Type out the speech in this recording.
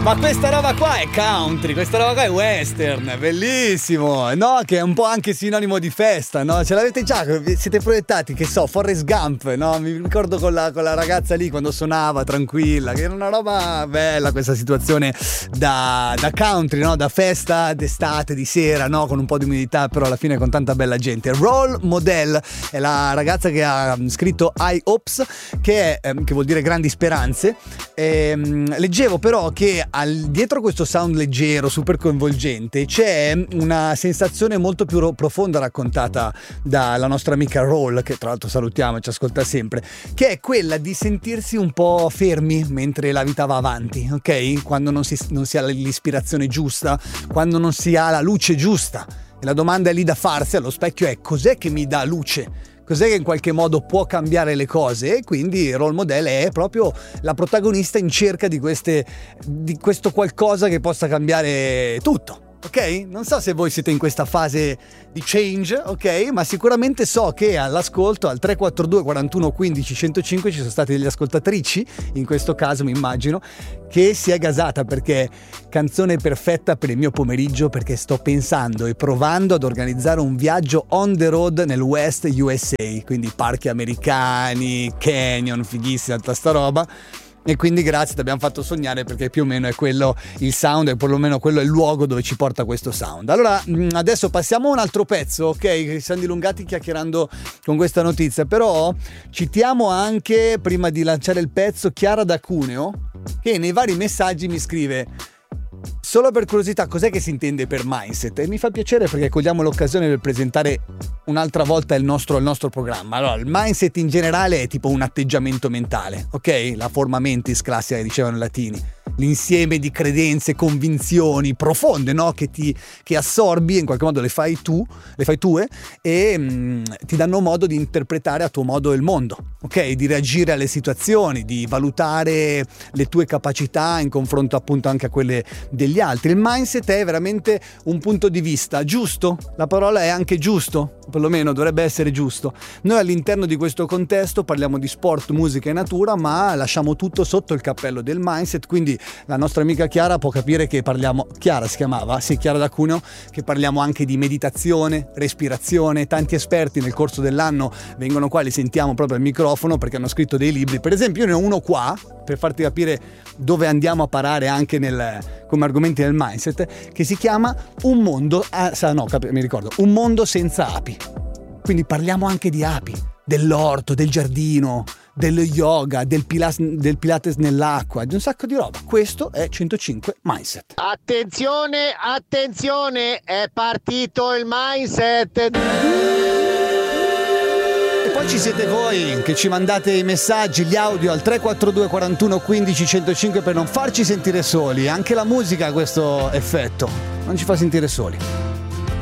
Ma questa roba qua è country, questa roba qua è western, bellissimo, no? Che è un po' anche sinonimo di festa, no? Ce l'avete già, siete proiettati, che so, Forrest Gump, no? Mi ricordo con la ragazza lì quando suonava tranquilla, che era una roba bella questa situazione da country, no? Da festa d'estate, di sera, no? Con un po' di umidità, però alla fine con tanta bella gente. Role Model è la ragazza che ha scritto I Hopes, che vuol dire grandi speranze. Leggevo però che dietro questo sound leggero, super coinvolgente, c'è una sensazione molto più profonda raccontata dalla nostra amica Roll, che tra l'altro salutiamo e ci ascolta sempre, che è quella di sentirsi un po' fermi mentre la vita va avanti, ok? Quando non si ha l'ispirazione giusta, quando non si ha la luce giusta. E la domanda è lì da farsi allo specchio è: cos'è che mi dà luce? Cos'è che in qualche modo può cambiare le cose? E quindi Role Model è proprio la protagonista in cerca di questo qualcosa che possa cambiare tutto. Ok? Non so se voi siete in questa fase di change, ok? Ma sicuramente so che all'ascolto al 342 41 15 105 ci sono state delle ascoltatrici, in questo caso mi immagino, che si è gasata, perché canzone perfetta per il mio pomeriggio, perché sto pensando e provando ad organizzare un viaggio on the road nel West USA, quindi parchi americani, canyon, fighissima tutta sta roba. E quindi grazie, ti abbiamo fatto sognare, perché più o meno è quello il sound, e perlomeno quello è il luogo dove ci porta questo sound. Allora adesso passiamo a un altro pezzo, ok? Che siamo dilungati chiacchierando con questa notizia, però citiamo anche, prima di lanciare il pezzo, Chiara da Cuneo, che nei vari messaggi mi scrive: solo per curiosità, cos'è che si intende per mindset? E mi fa piacere, perché cogliamo l'occasione per presentare un'altra volta il nostro programma. Allora, il mindset in generale è tipo un atteggiamento mentale, ok? La forma mentis classica che dicevano i latini. L'insieme di credenze, convinzioni profonde, no? Che assorbi, in qualche modo le fai tue e ti danno modo di interpretare a tuo modo il mondo, ok? Di reagire alle situazioni, di valutare le tue capacità in confronto appunto anche a quelle degli altri. Il mindset è veramente un punto di vista giusto, la parola è anche giusto, perlomeno dovrebbe essere giusto. Noi all'interno di questo contesto parliamo di sport, musica e natura, ma lasciamo tutto sotto il cappello del mindset, quindi la nostra amica Chiara può capire che parliamo, Chiara si chiamava? Sì, Chiara da Cuneo, che parliamo anche di meditazione, respirazione. Tanti esperti nel corso dell'anno vengono qua, li sentiamo proprio al microfono, perché hanno scritto dei libri. Per esempio io ne ho uno qua, per farti capire dove andiamo a parare anche come argomenti del mindset, che si chiama Un mondo senza api. Quindi parliamo anche di api, dell'orto, del giardino, dello yoga, del pilates nell'acqua, di un sacco di roba. Questo è 105 Mindset. Attenzione, è partito il mindset. E poi ci siete voi che ci mandate i messaggi, gli audio al 342 41 15 105 per non farci sentire soli. Anche la musica ha questo effetto, non ci fa sentire soli.